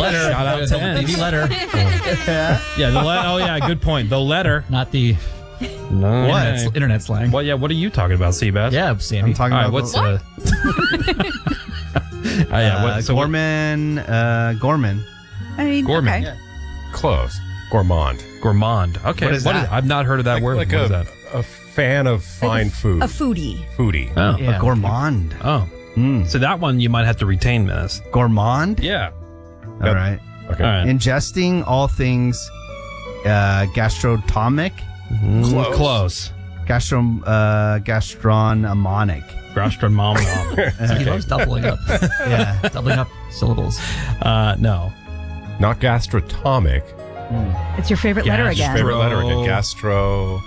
letter. Shout out to N. The letter, Yeah, the letter. Oh, yeah, good point. The letter. not the No. internet slang. Well, yeah, what are you talking about, Seabass? Yeah, Sammy. I'm talking All right, about what's Gorman. I mean, Gourmet. okay. Close. Gourmand. Gourmand. Okay. What is that? I've not heard of that word. Like What is that? a fan of fine food. A foodie. Foodie. Oh. Yeah. A gourmand. Oh. So that one you might have to retain, Menace. Gourmand? Yeah. All right. Okay. All right. Ingesting all things gastrotomic, Close. gastronomic. Gastronomic. He loves doubling up. Yeah. Doubling up syllables. No. Not gastrotomic. It's your favorite letter again. Favorite letter again. Gastronomic.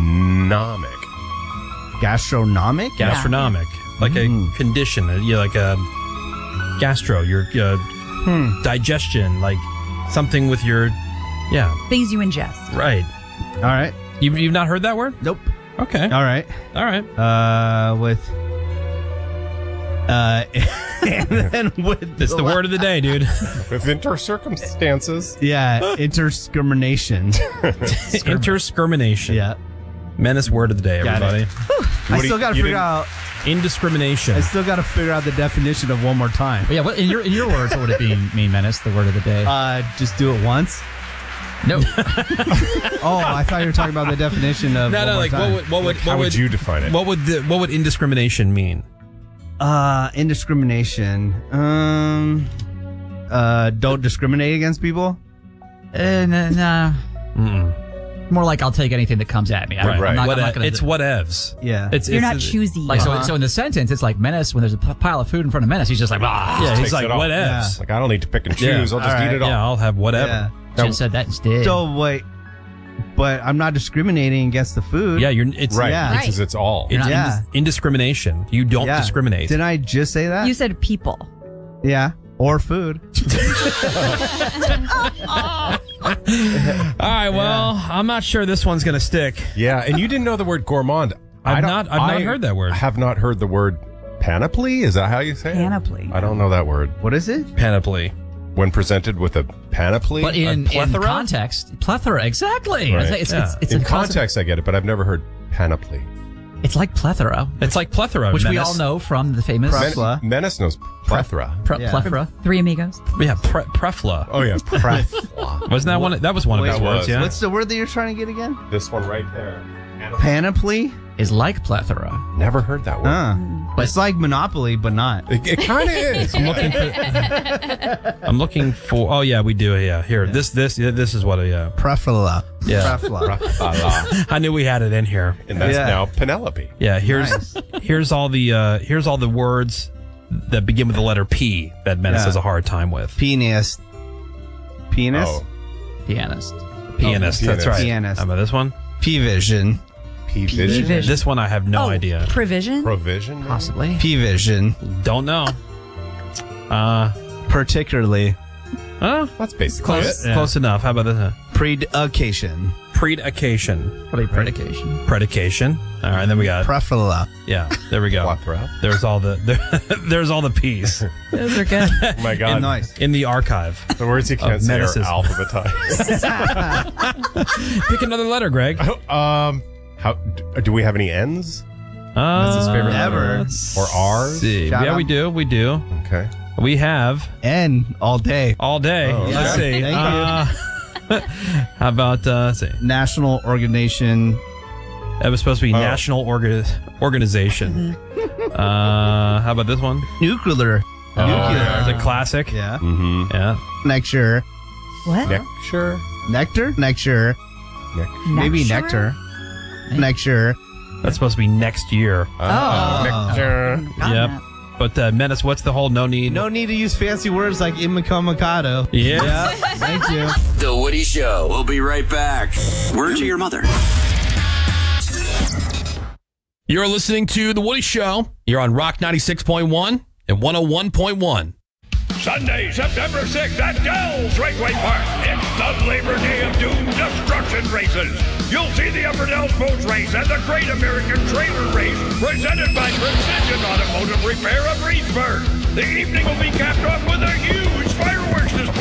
Gastronomic? Gastronomic. Like a condition. Like a gastro. Your digestion. Like something with your... Yeah. Things you ingest. Right. All right. You've not heard that word? Nope. Okay. All right. All right. And then with It's the word of the day, dude. With inter-circumstances. Yeah, interscrimination. Interscrimination. Yeah. Menace word of the day, Got everybody. I still got to figure out. Indiscrimination. I still got to figure out the definition of one more time. But yeah, what, in your words, what would it mean, Menace? The word of the day. Just do it once. No. Oh, I thought you were talking about the definition of. No, one more like time. How would you define it? What would indiscrimination mean? Indiscrimination. Don't discriminate against people. Nah. More like I'll take anything that comes at me. I'm not gonna It's whatevs. Yeah. You're not choosy. Like so in the sentence, it's like Menace. When there's a pile of food in front of Menace, he's just like, Yeah, he's takes like it all. whatevs. Like, I don't need to pick and choose. Yeah. I'll just eat it all. Yeah, I'll have whatever. Yeah. should have said that instead. So wait, but I'm not discriminating against the food. Yeah, it's Right. Yeah. Because it's all. It's Yeah. indiscrimination. You don't Yeah. discriminate. Didn't I just say that? You said people. Yeah. Or food. All right, well, I'm not sure this one's gonna stick. Yeah, and you didn't know the word gourmand. I've not heard that word. I have not heard the word panoply. Is that how you say Panoply. it? I don't know that word. What is it? Panoply. When presented with a panoply? But in plethora? context, plethora, exactly. Right. It's in a context, I get it, but I've never heard panoply. It's like plethora, It's like plethora, which we Menace. all know from the famous Plethora. Menace knows plethora. Yeah. plethora. Three Amigos. Yeah, prefla. Oh, yeah, plethora. Wasn't that one? That was one of his Wait, words. Yeah. What's the word that you're trying to get again? This one right there. Panoply? Is like plethora. Never heard that word. But- It's like Monopoly, but not. It kind of is. I'm looking for. Oh yeah, we do. Yeah, here. This is what a. Prefla. Yeah. Prefla. I knew we had it in here. And that's Yeah. now Penelope. Yeah. Here's all the words that begin with the letter P that Menace Yeah. has a hard time with. Penis. Penis? Oh, Pianist. Pianist. That's pianist. right. Pianist. How about this one? P-Vision. P-Vision. P-Vision. This one I have no idea. Provision. Provision? maybe? Possibly. P-Vision. Don't know. Particularly. That's basically Close. it. Yeah. Close enough. How about this? Predication. Predication. Probably predication. Predication. All right. Then we got. Prefla. Yeah. There we go. Plethora. There's all the there's all the P's Those are good. Oh my God. Nice. in the archive. The words you can't say are Menaces. alphabetized. Pick another letter, Greg. Do we have any N's? That's his favorite letter. Or R's? See. Shout Yeah, out. we do. We do. Okay. We have N all day. all day. Oh, okay. Let's see. Thank How about let's see. National Organization. That was supposed to be National Organization. How about this one? Nuclear. It's a classic. Yeah. Mm-hmm. Yeah. Nectar. What? Nectar? Nectar? Nectar. Maybe nectar. Nectar. That's supposed to be next year. Nectar. Got Yep. that. But Menace, what's the whole no need? No need to use fancy words like imicomicado. Yeah. Thank you. The Woody Show. We'll be right back. Word to your mother. You're listening to The Woody Show. You're on Rock 96.1 and 101.1. Sunday, September 6th at Dell's Raceway Park. It's the Labor Day of Doom Destruction Races. You'll see the Upper Dells Boats Race and the Great American Trailer Race presented by Precision Automotive Repair of Reedsburg. The evening will be capped off with a huge fireworks display.